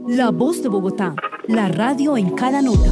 La Voz de Bogotá, la radio en cada nota.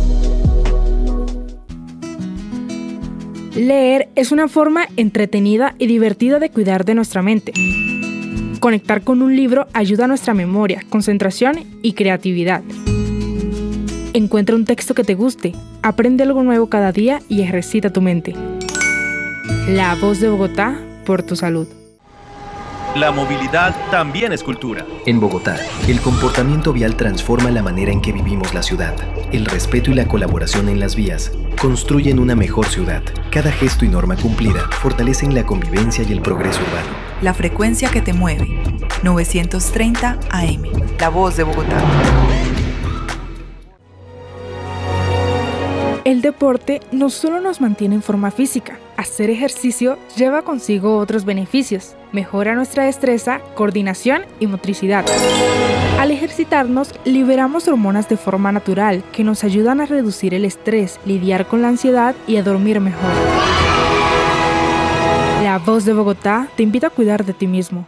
Leer es una forma entretenida y divertida de cuidar de nuestra mente. Conectar con un libro ayuda a nuestra memoria, concentración y creatividad. Encuentra un texto que te guste, aprende algo nuevo cada día y ejercita tu mente. La Voz de Bogotá, por tu salud. La movilidad también es cultura. En Bogotá, el comportamiento vial transforma la manera en que vivimos la ciudad. El respeto y la colaboración en las vías construyen una mejor ciudad. Cada gesto y norma cumplida fortalecen la convivencia y el progreso urbano. La frecuencia que te mueve. 930 AM. La Voz de Bogotá. El deporte no solo nos mantiene en forma física. Hacer ejercicio lleva consigo otros beneficios. Mejora nuestra destreza, coordinación y motricidad. Al ejercitarnos, liberamos hormonas de forma natural que nos ayudan a reducir el estrés, lidiar con la ansiedad y a dormir mejor. La Voz de Bogotá te invita a cuidar de ti mismo.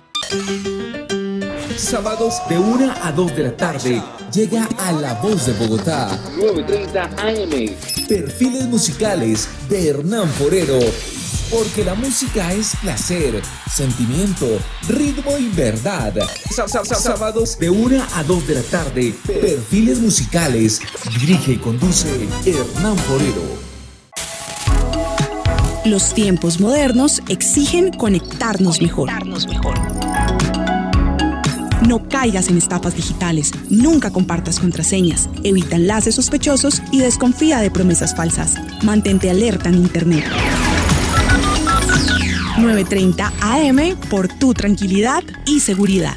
Sábados de 1 a 2 de la tarde llega a La Voz de Bogotá. 9:30 AM. Perfiles musicales de Hernán Forero. Porque la música es placer, sentimiento, ritmo y verdad. Sábados de 1 a 2 de la tarde. Perfiles musicales. Dirige y conduce Hernán Forero. Los tiempos modernos exigen conectarnos mejor. No caigas en estafas digitales, nunca compartas contraseñas, evita enlaces sospechosos y desconfía de promesas falsas. Mantente alerta en Internet. 9:30 AM por tu tranquilidad y seguridad.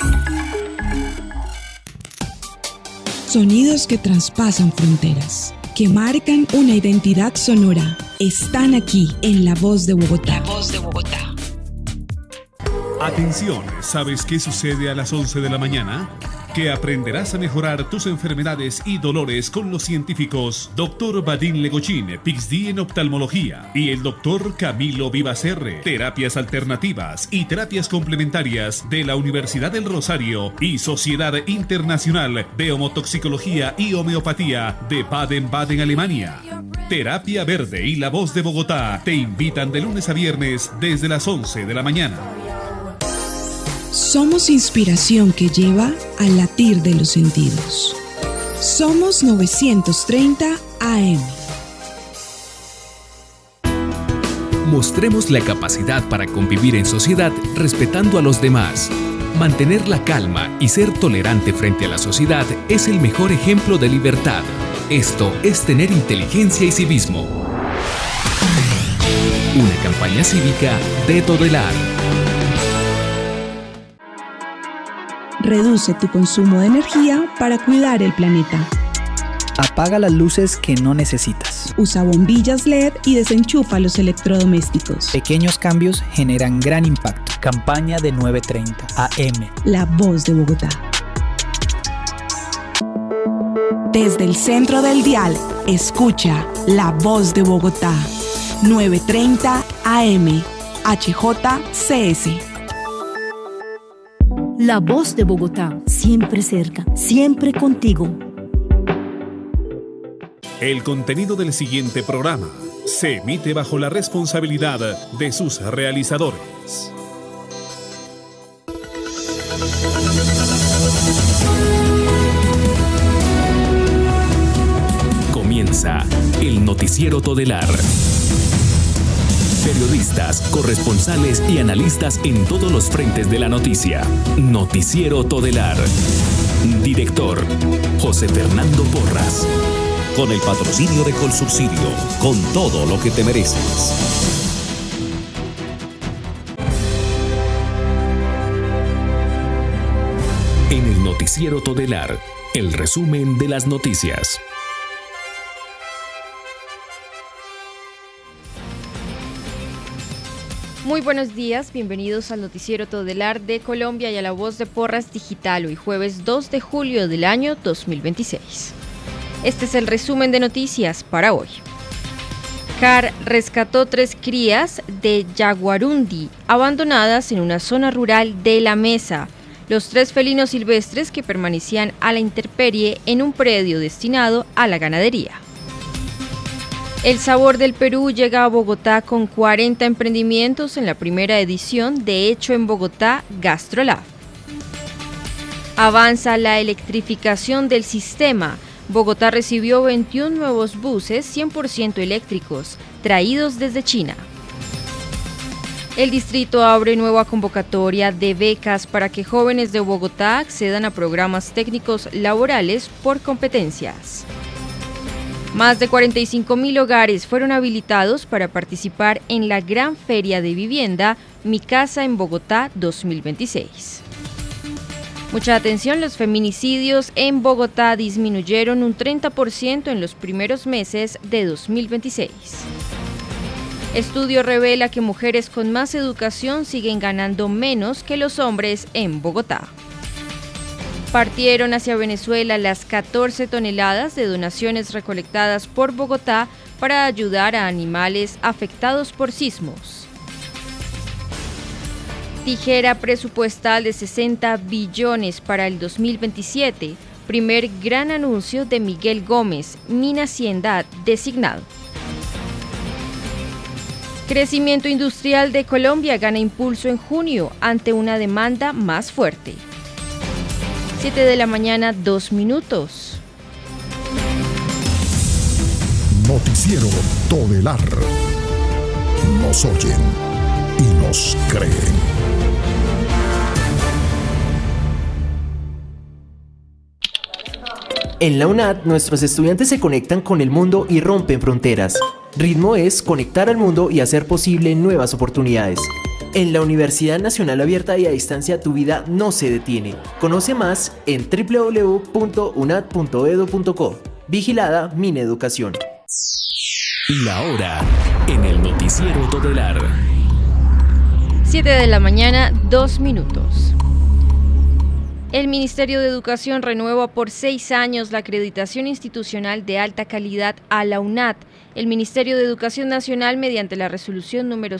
Sonidos que traspasan fronteras, que marcan una identidad sonora, están aquí en La Voz de Bogotá. La Voz de Bogotá. Atención, ¿sabes qué sucede a las 11 de la mañana? Que aprenderás a mejorar tus enfermedades y dolores con los científicos Dr. Vadim Legochín, PhD en oftalmología, y el Dr. Camilo Vivacerre, terapias alternativas y terapias complementarias de la Universidad del Rosario y Sociedad Internacional de Homotoxicología y Homeopatía de Baden-Baden, Alemania. Terapia Verde y La Voz de Bogotá te invitan de lunes a viernes desde las 11 de la mañana. Somos inspiración que lleva al latir de los sentidos. Somos 930 AM. Mostremos la capacidad para convivir en sociedad respetando a los demás. Mantener la calma y ser tolerante frente a la sociedad es el mejor ejemplo de libertad. Esto es tener inteligencia y civismo. Una campaña cívica de Todelar. Reduce tu consumo de energía para cuidar el planeta. Apaga las luces que no necesitas. Usa bombillas LED y desenchufa los electrodomésticos. Pequeños cambios generan gran impacto. Campaña de 9:30 AM. La Voz de Bogotá. Desde el centro del dial, escucha La Voz de Bogotá. 9:30 AM. HJCS. La Voz de Bogotá, siempre cerca, siempre contigo. El contenido del siguiente programa se emite bajo la responsabilidad de sus realizadores. Comienza el Noticiero Todelar. Periodistas, corresponsales y analistas en todos los frentes de la noticia. Noticiero Todelar. Director, José Fernando Porras. Con el patrocinio de Colsubsidio, con todo lo que te mereces. En el Noticiero Todelar, el resumen de las noticias. Muy buenos días, bienvenidos al Noticiero Todelar de Colombia y a La Voz de Porras Digital, hoy jueves 2 de julio del año 2026. Este es el resumen de noticias para hoy. CAR rescató 3 crías de Yaguarundi abandonadas en una zona rural de La Mesa. los 3 felinos silvestres que permanecían a la intemperie en un predio destinado a la ganadería. El Sabor del Perú llega a Bogotá con 40 emprendimientos en la primera edición de Hecho en Bogotá GastroLab. Avanza la electrificación del sistema. Bogotá recibió 21 nuevos buses 100% eléctricos, traídos desde China. El distrito abre nueva convocatoria de becas para que jóvenes de Bogotá accedan a programas técnicos laborales por competencias. Más de 45.000 hogares fueron habilitados para participar en la Gran Feria de Vivienda Mi Casa en Bogotá 2026. Mucha atención, los feminicidios en Bogotá disminuyeron un 30% en los primeros meses de 2026. Estudio revela que mujeres con más educación siguen ganando menos que los hombres en Bogotá. Partieron hacia Venezuela las 14 toneladas de donaciones recolectadas por Bogotá para ayudar a animales afectados por sismos. Tijera presupuestal de 60 billones para el 2027, primer gran anuncio de Miguel Gómez, Minhacienda designado. Crecimiento industrial de Colombia gana impulso en junio ante una demanda más fuerte. 7 de la mañana, 2 minutos. Noticiero Todelar. Nos oyen y nos creen. En la UNAD, nuestros estudiantes se conectan con el mundo y rompen fronteras. Ritmo es conectar al mundo y hacer posible nuevas oportunidades. En la Universidad Nacional Abierta y a Distancia, tu vida no se detiene. Conoce más en www.unad.edu.co. Vigilada Mineducación. La hora en el Noticiero Todelar. 7 de la mañana, 2 minutos. El Ministerio de Educación renueva por 6 años la acreditación institucional de alta calidad a la UNAD. El Ministerio de Educación Nacional, mediante la resolución número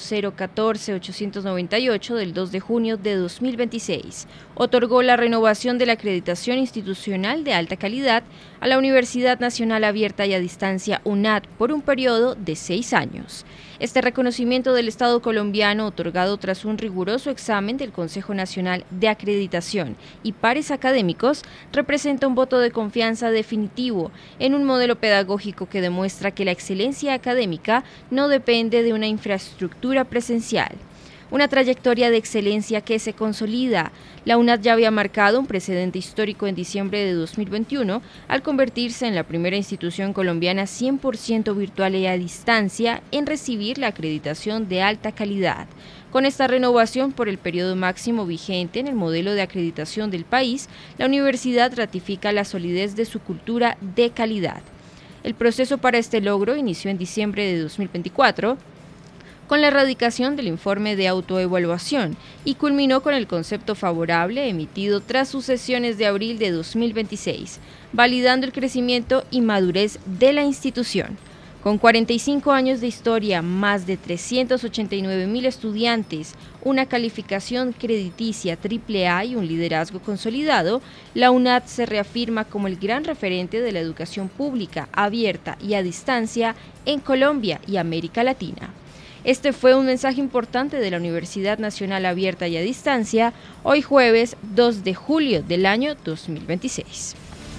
014-898 del 2 de junio de 2026, otorgó la renovación de la acreditación institucional de alta calidad a la Universidad Nacional Abierta y a Distancia UNAD por un periodo de 6 años. Este reconocimiento del Estado colombiano, otorgado tras un riguroso examen del Consejo Nacional de Acreditación y pares académicos, representa un voto de confianza definitivo en un modelo pedagógico que demuestra que la excelencia académica no depende de una infraestructura presencial. Una trayectoria de excelencia que se consolida. La UNAD ya había marcado un precedente histórico en diciembre de 2021 al convertirse en la primera institución colombiana 100% virtual y a distancia en recibir la acreditación de alta calidad. Con esta renovación por el periodo máximo vigente en el modelo de acreditación del país, la universidad ratifica la solidez de su cultura de calidad. El proceso para este logro inició en diciembre de 2024, con la erradicación del informe de autoevaluación y culminó con el concepto favorable emitido tras sus sesiones de abril de 2026, validando el crecimiento y madurez de la institución. Con 45 años de historia, más de 389.000 estudiantes, una calificación crediticia AAA y un liderazgo consolidado, la UNAD se reafirma como el gran referente de la educación pública, abierta y a distancia en Colombia y América Latina. Este fue un mensaje importante de la Universidad Nacional Abierta y a Distancia, hoy jueves 2 de julio del año 2026.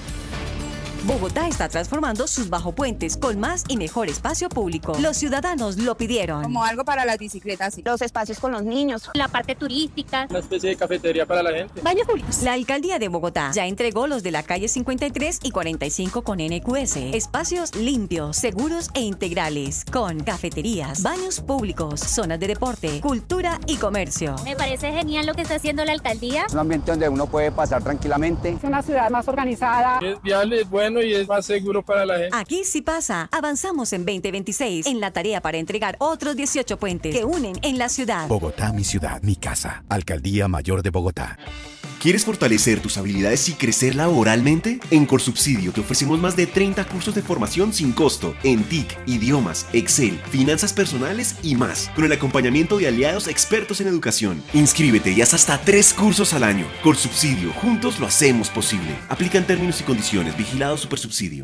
Bogotá está transformando sus bajopuentes con más y mejor espacio público. Los ciudadanos lo pidieron. Como algo para las bicicletas, sí. Los espacios con los niños, la parte turística, una especie de cafetería para la gente. Baños públicos. La Alcaldía de Bogotá ya entregó los de la calle 53 y 45 con NQS. Espacios limpios, seguros e integrales, con cafeterías, baños públicos, zonas de deporte, cultura y comercio. Me parece genial lo que está haciendo la alcaldía. Es un ambiente donde uno puede pasar tranquilamente. Es una ciudad más organizada. Es vial, es bueno y es más seguro para la gente. Aquí sí pasa. Avanzamos en 2026 en la tarea para entregar otros 18 puentes que unen en la ciudad. Bogotá, mi ciudad, mi casa. Alcaldía Mayor de Bogotá. ¿Quieres fortalecer tus habilidades y crecer laboralmente? En Colsubsidio te ofrecemos más de 30 cursos de formación sin costo en TIC, idiomas, Excel, finanzas personales y más, con el acompañamiento de aliados expertos en educación. Inscríbete y haz hasta 3 cursos al año. Colsubsidio, juntos lo hacemos posible. Aplican términos y condiciones. Vigilado Supersubsidio.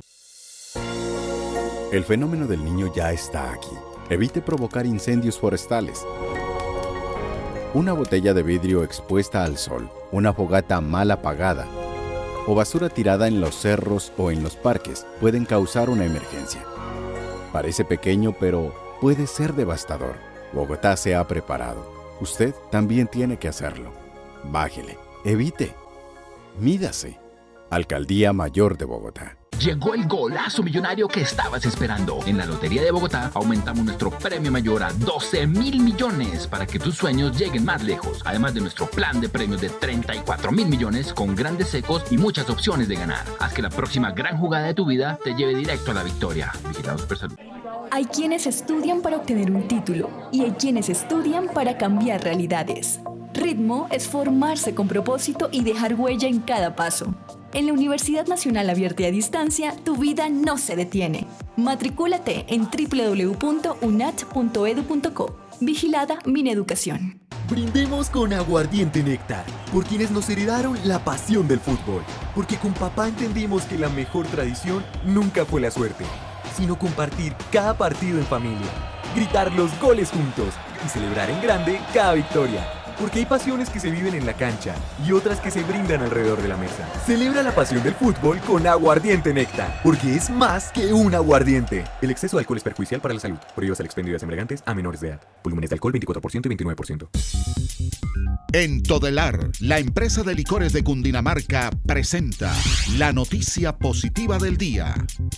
El fenómeno del Niño ya está aquí. Evite provocar incendios forestales. Una botella de vidrio expuesta al sol, una fogata mal apagada o basura tirada en los cerros o en los parques pueden causar una emergencia. Parece pequeño, pero puede ser devastador. Bogotá se ha preparado. Usted también tiene que hacerlo. Bájele, evite, mídase. Alcaldía Mayor de Bogotá. Llegó el golazo millonario que estabas esperando. En la Lotería de Bogotá aumentamos nuestro premio mayor a 12.000 millones para que tus sueños lleguen más lejos. Además de nuestro plan de premios de 34.000 millones con grandes secos y muchas opciones de ganar. Haz que la próxima gran jugada de tu vida te lleve directo a la victoria. Vigilado Supersalud. Hay quienes estudian para obtener un título y hay quienes estudian para cambiar realidades. Ritmo es formarse con propósito y dejar huella en cada paso. En la Universidad Nacional Abierta y a Distancia, tu vida no se detiene. Matricúlate en www.unat.edu.co. Vigilada Mineducación. Brindemos con Aguardiente Néctar, por quienes nos heredaron la pasión del fútbol. Porque con papá entendimos que la mejor tradición nunca fue la suerte, sino compartir cada partido en familia, gritar los goles juntos y celebrar en grande cada victoria. Porque hay pasiones que se viven en la cancha y otras que se brindan alrededor de la mesa. Celebra la pasión del fútbol con Aguardiente Néctar, porque es más que un aguardiente. El exceso de alcohol es perjudicial para la salud. Prohíbas el expendio de embriagantes a menores de edad. Volúmenes de alcohol 24% y 29%. En Todelar, la empresa de licores de Cundinamarca presenta la noticia positiva del día.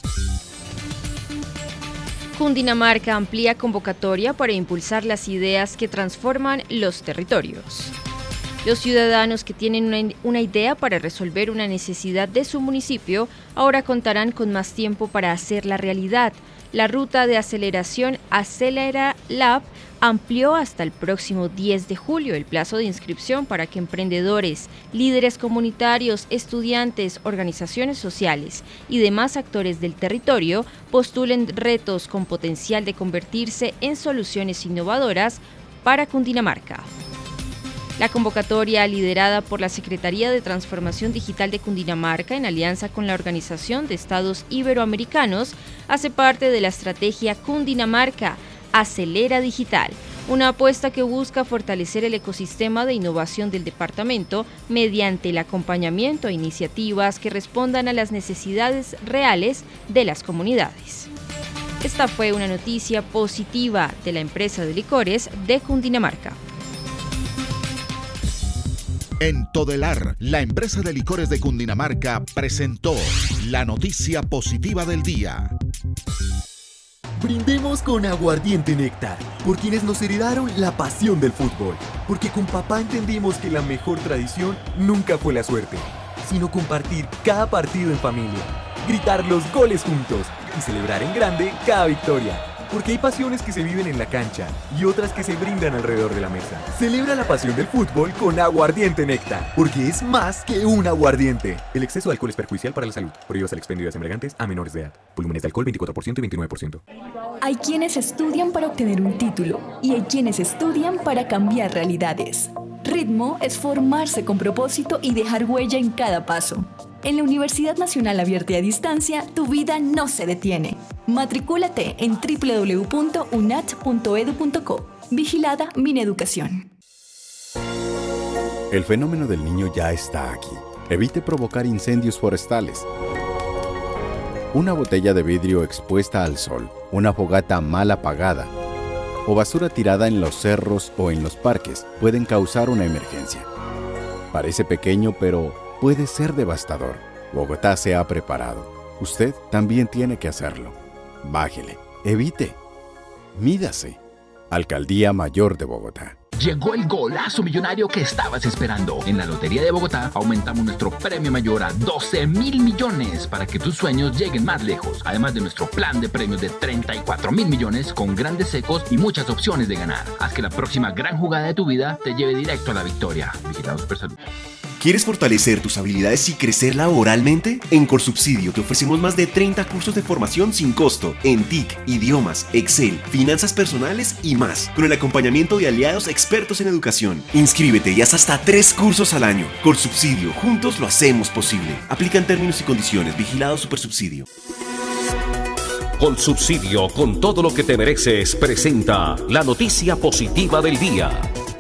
Cundinamarca amplía convocatoria para impulsar las ideas que transforman los territorios. Los ciudadanos que tienen una idea para resolver una necesidad de su municipio ahora contarán con más tiempo para hacerla realidad. La ruta de aceleración Acelera Lab amplió hasta el próximo 10 de julio el plazo de inscripción para que emprendedores, líderes comunitarios, estudiantes, organizaciones sociales y demás actores del territorio postulen retos con potencial de convertirse en soluciones innovadoras para Cundinamarca. La convocatoria, liderada por la Secretaría de Transformación Digital de Cundinamarca en alianza con la Organización de Estados Iberoamericanos, hace parte de la estrategia Cundinamarca Acelera Digital, una apuesta que busca fortalecer el ecosistema de innovación del departamento mediante el acompañamiento a iniciativas que respondan a las necesidades reales de las comunidades. Esta fue una noticia positiva de la empresa de licores de Cundinamarca. En Todelar, la empresa de licores de Cundinamarca presentó la noticia positiva del día. Brindemos con Aguardiente Néctar, por quienes nos heredaron la pasión del fútbol. Porque con papá entendimos que la mejor tradición nunca fue la suerte, sino compartir cada partido en familia, gritar los goles juntos y celebrar en grande cada victoria. Porque hay pasiones que se viven en la cancha y otras que se brindan alrededor de la mesa. Celebra la pasión del fútbol con Aguardiente Néctar, porque es más que un aguardiente. El exceso de alcohol es perjudicial para la salud. Prohíbas el expendio de embriagantes a menores de edad. Volúmenes de alcohol 24% y 29%. Hay quienes estudian para obtener un título y hay quienes estudian para cambiar realidades. Ritmo es formarse con propósito y dejar huella en cada paso. En la Universidad Nacional Abierta y a Distancia, tu vida no se detiene. Matricúlate en www.unat.edu.co. Vigilada Mineducación. El fenómeno del Niño ya está aquí. Evite provocar incendios forestales. Una botella de vidrio expuesta al sol, una fogata mal apagada o basura tirada en los cerros o en los parques pueden causar una emergencia. Parece pequeño, pero puede ser devastador. Bogotá se ha preparado. Usted también tiene que hacerlo. Bájele, evite, mídase. Alcaldía Mayor de Bogotá. Llegó el golazo millonario que estabas esperando. En la Lotería de Bogotá aumentamos nuestro premio mayor a 12.000 millones para que tus sueños lleguen más lejos. Además de nuestro plan de premios de 34.000 millones con grandes secos y muchas opciones de ganar. Haz que la próxima gran jugada de tu vida te lleve directo a la victoria. Vigilado Supersalud. ¿Quieres fortalecer tus habilidades y crecer laboralmente? En Colsubsidio te ofrecemos más de 30 cursos de formación sin costo en TIC, idiomas, Excel, finanzas personales y más, con el acompañamiento de aliados expertos en educación. Inscríbete y haz hasta 3 cursos al año. Colsubsidio, juntos lo hacemos posible. Aplican términos y condiciones. Vigilado Supersubsidio. Colsubsidio, con todo lo que te mereces, presenta la noticia positiva del día.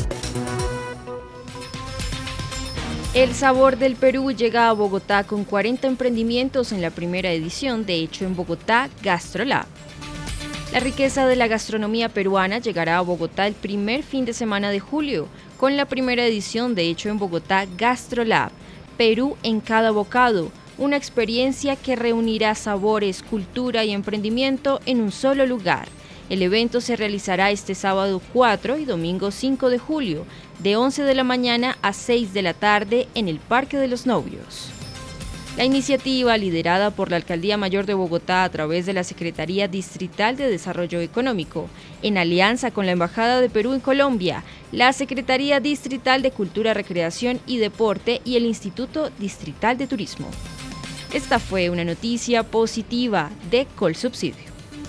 El sabor del Perú llega a Bogotá con 40 emprendimientos en la primera edición de Hecho en Bogotá GastroLab. La riqueza de la gastronomía peruana llegará a Bogotá el primer fin de semana de julio con la primera edición de Hecho en Bogotá GastroLab, Perú en cada bocado, una experiencia que reunirá sabores, cultura y emprendimiento en un solo lugar. El evento se realizará este sábado 4 y domingo 5 de julio, de 11 de la mañana a 6 de la tarde en el Parque de los Novios. La iniciativa, liderada por la Alcaldía Mayor de Bogotá a través de la Secretaría Distrital de Desarrollo Económico, en alianza con la Embajada de Perú en Colombia, la Secretaría Distrital de Cultura, Recreación y Deporte y el Instituto Distrital de Turismo. Esta fue una noticia positiva de Colsubsidio.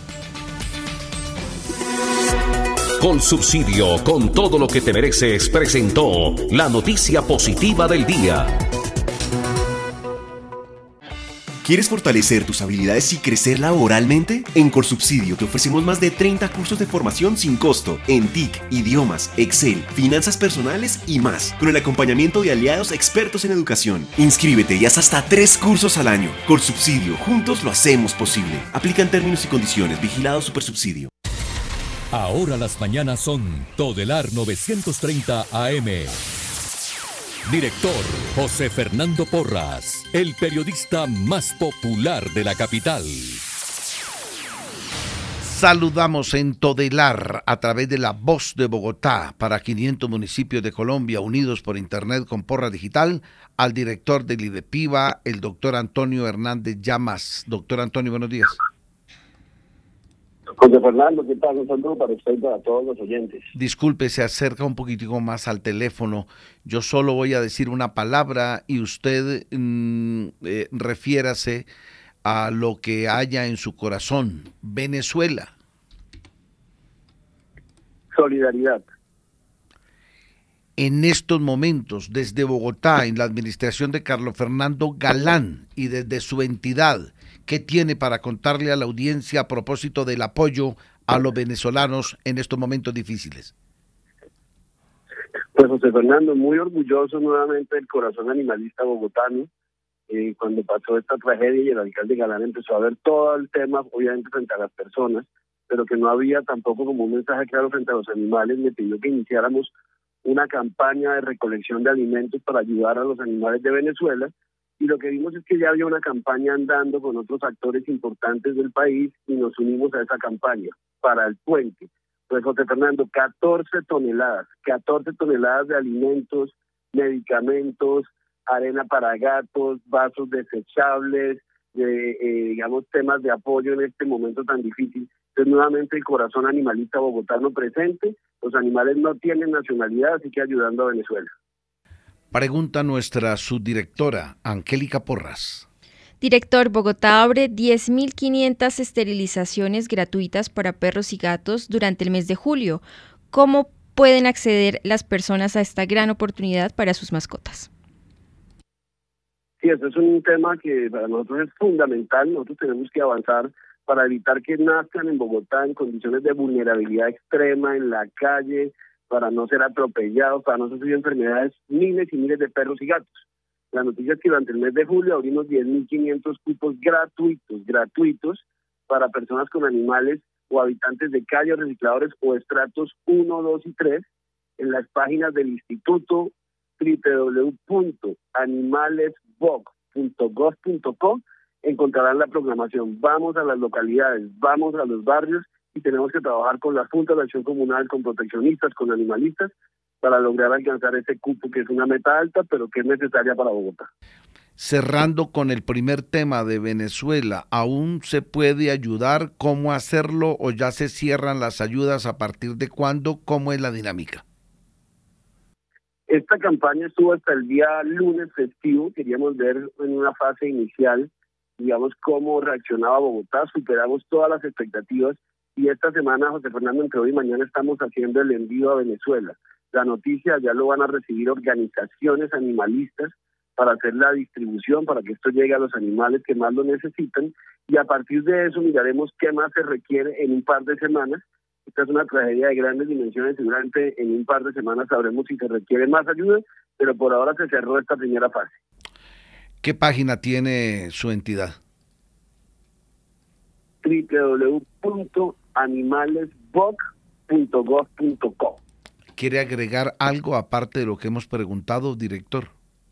Colsubsidio, con todo lo que te mereces, presentó la noticia positiva del día. ¿Quieres fortalecer tus habilidades y crecer laboralmente? En Colsubsidio te ofrecemos más de 30 cursos de formación sin costo en TIC, idiomas, Excel, finanzas personales y más, con el acompañamiento de aliados expertos en educación. Inscríbete y haz hasta 3 cursos al año. Colsubsidio, juntos lo hacemos posible. Aplican términos y condiciones. Vigilado Supersubsidio. Ahora las mañanas son Todelar 930 AM. Director José Fernando Porras, el periodista más popular de la capital. Saludamos en Todelar a través de La Voz de Bogotá para 500 municipios de Colombia unidos por internet con Porras Digital al director del IDEPIVA, el doctor Antonio Hernández Llamas. Doctor Antonio, buenos días. José Fernando, ¿qué tal? Un saludo para usted y para todos los oyentes. Disculpe, se acerca un poquitico más al teléfono. Yo solo voy a decir una palabra y usted refiérase a lo que haya en su corazón. Venezuela. Solidaridad. En estos momentos, desde Bogotá, en la administración de Carlos Fernando Galán y desde su entidad, ¿qué tiene para contarle a la audiencia a propósito del apoyo a los venezolanos en estos momentos difíciles? Pues José Fernando, muy orgulloso nuevamente del corazón animalista bogotano. Cuando pasó esta tragedia y el alcalde Galán empezó a ver todo el tema, obviamente frente a las personas, pero que no había tampoco como un mensaje claro frente a los animales, me pidió que iniciáramos una campaña de recolección de alimentos para ayudar a los animales de Venezuela. Y lo que vimos es que ya había una campaña andando con otros actores importantes del país y nos unimos a esa campaña para el puente. Pues José Fernando, 14 toneladas de alimentos, medicamentos, arena para gatos, vasos desechables, digamos temas de apoyo en este momento tan difícil. Entonces nuevamente el corazón animalista bogotano presente, los animales no tienen nacionalidad, así que ayudando a Venezuela. Pregunta nuestra subdirectora, Angélica Porras. Director, Bogotá abre 10.500 esterilizaciones gratuitas para perros y gatos durante el mes de julio. ¿Cómo pueden acceder las personas a esta gran oportunidad para sus mascotas? Sí, eso es un tema que para nosotros es fundamental. Nosotros tenemos que avanzar para evitar que nazcan en Bogotá en condiciones de vulnerabilidad extrema en la calle, para no ser atropellados, para no sufrir enfermedades, miles y miles de perros y gatos. La noticia es que durante el mes de julio abrimos 10.500 cupos gratuitos para personas con animales o habitantes de calle o recicladores o estratos 1, 2 y 3 en las páginas del instituto www.animalesbog.gov.co encontrarán la programación. Vamos a las localidades, vamos a los barrios y tenemos que trabajar con la Junta de Acción Comunal, con proteccionistas, con animalistas, para lograr alcanzar ese cupo que es una meta alta, pero que es necesaria para Bogotá. Cerrando con el primer tema de Venezuela, ¿aún se puede ayudar? ¿Cómo hacerlo? ¿O ya se cierran las ayudas? ¿A partir de cuándo? ¿Cómo es la dinámica? Esta campaña estuvo hasta el día lunes festivo. Queríamos ver en una fase inicial, digamos, cómo reaccionaba Bogotá. Superamos todas las expectativas y esta semana, José Fernando, entre hoy y mañana estamos haciendo el envío a Venezuela. La noticia ya lo van a recibir organizaciones animalistas para hacer la distribución, para que esto llegue a los animales que más lo necesitan, y a partir de eso miraremos qué más se requiere en un par de semanas. Esta es una tragedia de grandes dimensiones, seguramente en un par de semanas sabremos si se requiere más ayuda, pero por ahora se cerró esta primera fase. ¿Qué página tiene su entidad? www.animalesboc.gov.co. ¿Quiere agregar algo aparte de lo que hemos preguntado, director?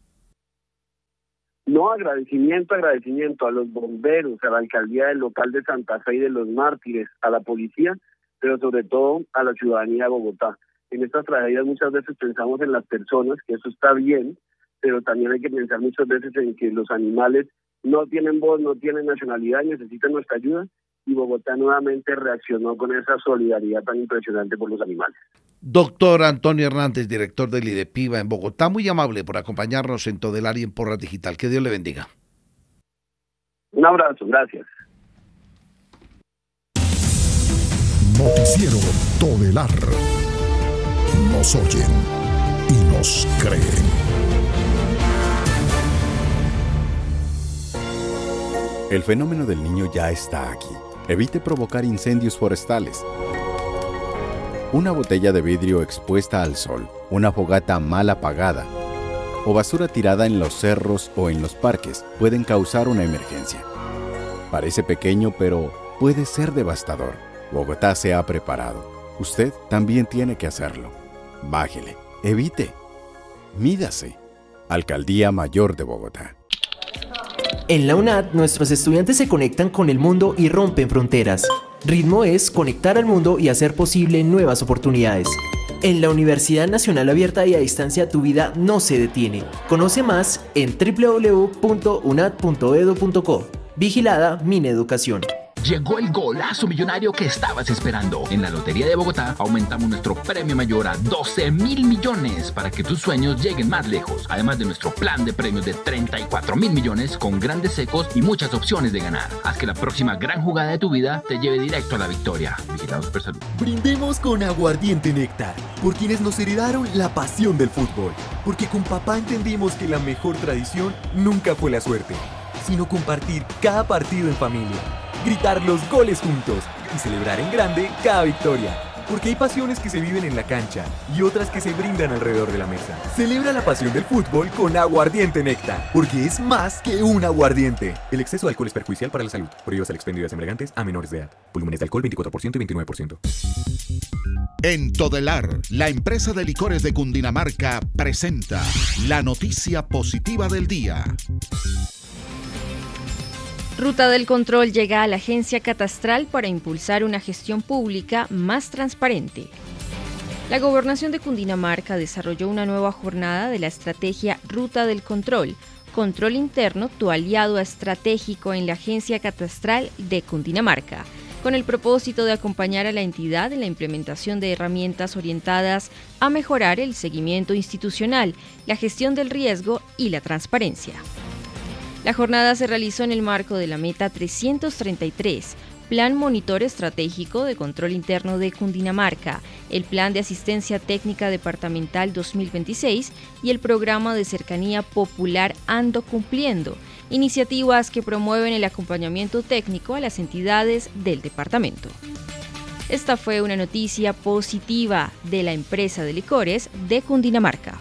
No, agradecimiento a los bomberos, a la alcaldía del local de Santa Fe y de los Mártires, a la policía, pero sobre todo a la ciudadanía de Bogotá. En estas tragedias muchas veces pensamos en las personas, que eso está bien, pero también hay que pensar muchas veces en que los animales no tienen voz, no tienen nacionalidad y necesitan nuestra ayuda, y Bogotá nuevamente reaccionó con esa solidaridad tan impresionante por los animales. Doctor Antonio Hernández, director del IDEPIVA en Bogotá, muy amable por acompañarnos en Todelar y en Porras Digital. Que Dios le bendiga. Un abrazo, gracias. Noticiero Todelar. Nos oyen y nos creen. El fenómeno del Niño ya está aquí. Evite provocar incendios forestales. Una botella de vidrio expuesta al sol, una fogata mal apagada o basura tirada en los cerros o en los parques pueden causar una emergencia. Parece pequeño, pero puede ser devastador. Bogotá se ha preparado. Usted también tiene que hacerlo. Bájele, evite, mídase. Alcaldía Mayor de Bogotá. En la UNAD, nuestros estudiantes se conectan con el mundo y rompen fronteras. Ritmo es conectar al mundo y hacer posible nuevas oportunidades. En la Universidad Nacional Abierta y a Distancia, tu vida no se detiene. Conoce más en www.unad.edu.co. Vigilada Mineducación. Llegó el golazo millonario que estabas esperando. En la Lotería de Bogotá aumentamos nuestro premio mayor a 12.000 millones para que tus sueños lleguen más lejos. Además de nuestro plan de premios de 34.000 millones con grandes secos y muchas opciones de ganar. Haz que la próxima gran jugada de tu vida te lleve directo a la victoria. Vigilado Supersalud. Brindemos con Aguardiente Néctar, por quienes nos heredaron la pasión del fútbol. Porque con papá entendimos que la mejor tradición nunca fue la suerte, sino compartir cada partido en familia. Gritar los goles juntos y celebrar en grande cada victoria. Porque hay pasiones que se viven en la cancha y otras que se brindan alrededor de la mesa. Celebra la pasión del fútbol con Aguardiente Néctar, porque es más que un aguardiente. El exceso de alcohol es perjudicial para la salud. Prohíbas el expendio de embriagantes a menores de edad. Volúmenes de alcohol 24% y 29%. En Todelar, la empresa de licores de Cundinamarca presenta la noticia positiva del día. Ruta del Control llega a la agencia catastral para impulsar una gestión pública más transparente. La Gobernación de Cundinamarca desarrolló una nueva jornada de la estrategia Ruta del Control, Control Interno, tu aliado estratégico en la agencia catastral de Cundinamarca, con el propósito de acompañar a la entidad en la implementación de herramientas orientadas a mejorar el seguimiento institucional, la gestión del riesgo y la transparencia. La jornada se realizó en el marco de la Meta 333, Plan Monitor Estratégico de Control Interno de Cundinamarca, el Plan de Asistencia Técnica Departamental 2026 y el Programa de Cercanía Popular Ando Cumpliendo, iniciativas que promueven el acompañamiento técnico a las entidades del departamento. Esta fue una noticia positiva de la empresa de licores de Cundinamarca.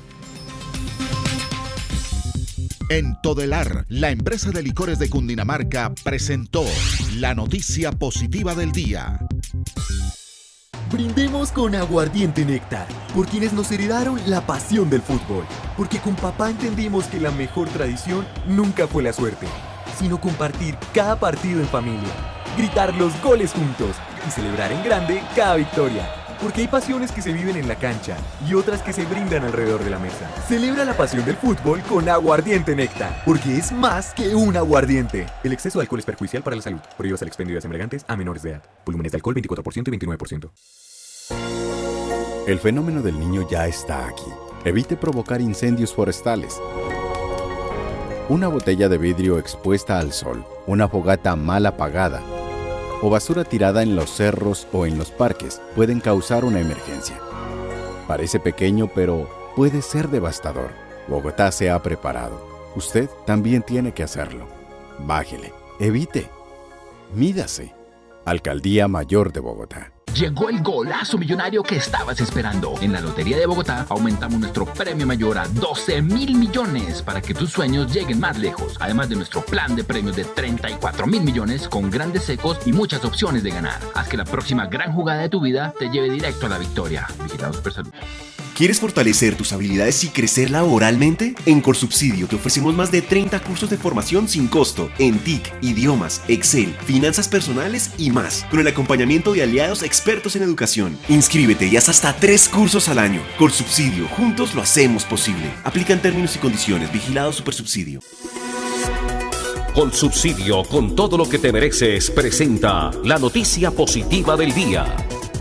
En Todelar, la empresa de licores de Cundinamarca presentó la noticia positiva del día. Brindemos con Aguardiente Néctar, por quienes nos heredaron la pasión del fútbol. Porque con papá entendimos que la mejor tradición nunca fue la suerte, sino compartir cada partido en familia. Gritar los goles juntos y celebrar en grande cada victoria. Porque hay pasiones que se viven en la cancha y otras que se brindan alrededor de la mesa. Celebra la pasión del fútbol con Aguardiente Néctar, porque es más que un aguardiente. El exceso de alcohol es perjudicial para la salud. Prohíbas el expendio de embriagantes a menores de edad. Volúmenes de alcohol 24% y 29%. El fenómeno del Niño ya está aquí. Evite provocar incendios forestales. Una botella de vidrio expuesta al sol, una fogata mal apagada o basura tirada en los cerros o en los parques pueden causar una emergencia. Parece pequeño, pero puede ser devastador. Bogotá se ha preparado. Usted también tiene que hacerlo. Bájele, evite, mídase. Alcaldía Mayor de Bogotá. Llegó el golazo millonario que estabas esperando. En la Lotería de Bogotá aumentamos nuestro premio mayor a 12.000 millones para que tus sueños lleguen más lejos. Además de nuestro plan de premios de 34.000 millones con grandes secos y muchas opciones de ganar. Haz que la próxima gran jugada de tu vida te lleve directo a la victoria. Vigilado Supersalud. ¿Quieres fortalecer tus habilidades y crecer laboralmente? En Colsubsidio te ofrecemos más de 30 cursos de formación sin costo en TIC, idiomas, Excel, finanzas personales y más, con el acompañamiento de aliados expertos en educación. Inscríbete y haz hasta 3 cursos al año. Colsubsidio, juntos lo hacemos posible. Aplican términos y condiciones. Vigilado Supersubsidio. Colsubsidio, con todo lo que te mereces, presenta la noticia positiva del día.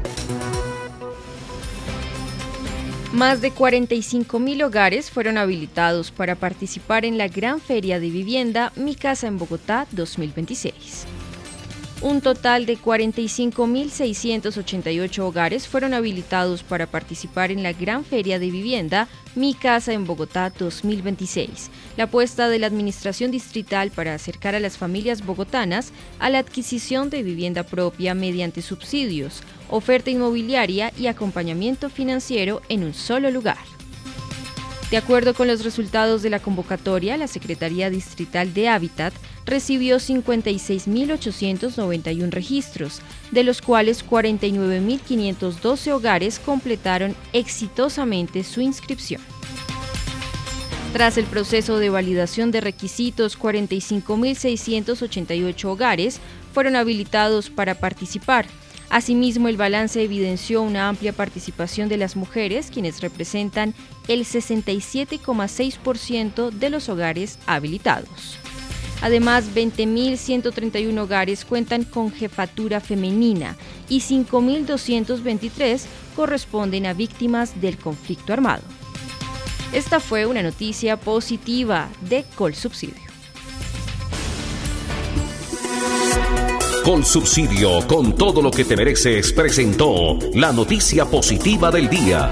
Más de 45.000 hogares fueron habilitados para participar en la Gran Feria de Vivienda Mi Casa en Bogotá 2026. Un total de 45.688 hogares fueron habilitados para participar en la Gran Feria de Vivienda Mi Casa en Bogotá 2026, la apuesta de la Administración Distrital para acercar a las familias bogotanas a la adquisición de vivienda propia mediante subsidios, oferta inmobiliaria y acompañamiento financiero en un solo lugar. De acuerdo con los resultados de la convocatoria, la Secretaría Distrital de Hábitat recibió 56.891 registros, de los cuales 49.512 hogares completaron exitosamente su inscripción. Tras el proceso de validación de requisitos, 45.688 hogares fueron habilitados para participar. Asimismo, el balance evidenció una amplia participación de las mujeres, quienes representan el 67,6% de los hogares habilitados. Además, 20.131 hogares cuentan con jefatura femenina y 5.223 corresponden a víctimas del conflicto armado. Esta fue una noticia positiva de Colsubsidio. Colsubsidio, con todo lo que te mereces, presentó la noticia positiva del día.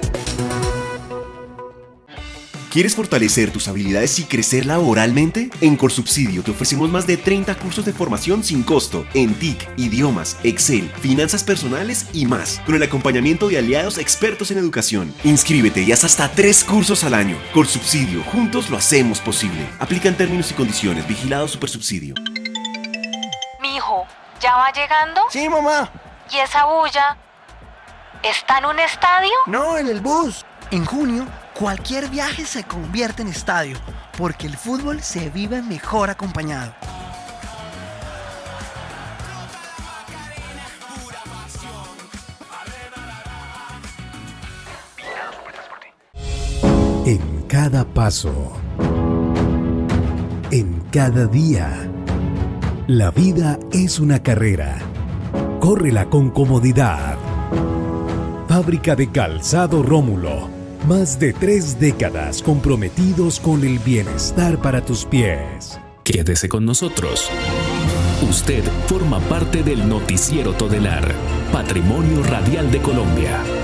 ¿Quieres fortalecer tus habilidades y crecer laboralmente? En Colsubsidio te ofrecemos más de 30 cursos de formación sin costo en TIC, idiomas, Excel, finanzas personales y más, con el acompañamiento de aliados expertos en educación. Inscríbete y haz hasta 3 cursos al año. Colsubsidio, juntos lo hacemos posible. Aplican términos y condiciones. Vigilado Supersubsidio. Mijo, ¿ya va llegando? Sí, mamá. ¿Y esa bulla? ¿Está en un estadio? No, en el bus. En junio, cualquier viaje se convierte en estadio, porque el fútbol se vive mejor acompañado. En cada paso, en cada día, la vida es una carrera. Córrela con comodidad. Fábrica de Calzado Rómulo. Más de 3 décadas comprometidos con el bienestar para tus pies. Quédese con nosotros. Usted forma parte del Noticiero Todelar, Patrimonio Radial de Colombia.